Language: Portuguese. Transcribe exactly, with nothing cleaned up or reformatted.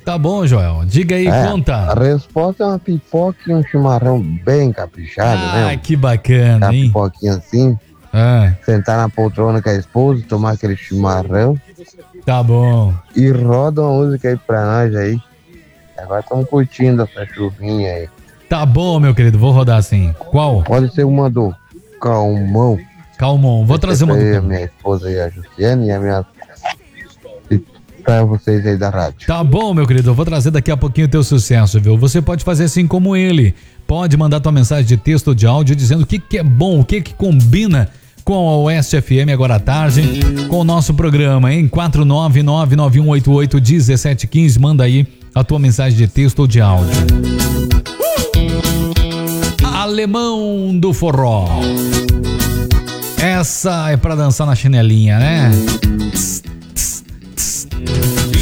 Tá bom, Joel. Diga aí, É, conta. A resposta é uma pipoca e um chimarrão bem caprichado, né? Ah, que bacana, Uma hein? pipoquinha assim, Ah, sentar na poltrona com a esposa, tomar aquele chimarrão tá bom. e roda uma música aí pra nós aí. Agora estamos curtindo essa chuvinha aí. Tá bom, meu querido, vou rodar sim. Qual? Pode ser uma do Calmão. Calmon, vou trazer uma do Essa aí é a Calmon. minha esposa aí, a Jussiane, e a minha... E pra vocês aí da rádio. Tá bom, meu querido, eu vou trazer daqui a pouquinho o teu sucesso, viu? Você pode fazer assim como ele. Pode mandar tua mensagem de texto ou de áudio dizendo o que que é bom, o que que combina com a Oeste F M agora à tarde, com o nosso programa, hein? quatro nove nove nove um oito oito um sete um cinco, manda aí a tua mensagem de texto ou de áudio. Alemão do Forró. Essa é pra dançar na chinelinha, né?